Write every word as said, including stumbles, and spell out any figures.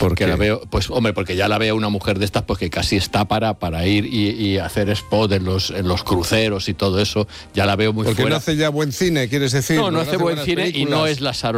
¿Por que qué? la veo, pues hombre, porque ya la veo una mujer de estas, pues que casi está para, para ir y, y hacer spot en los, en los cruceros y todo eso, ya la veo muy Porque fuera. no hace ya buen cine, quieres decir. No, no, no hace buen buenas cine películas. y no es la Sharon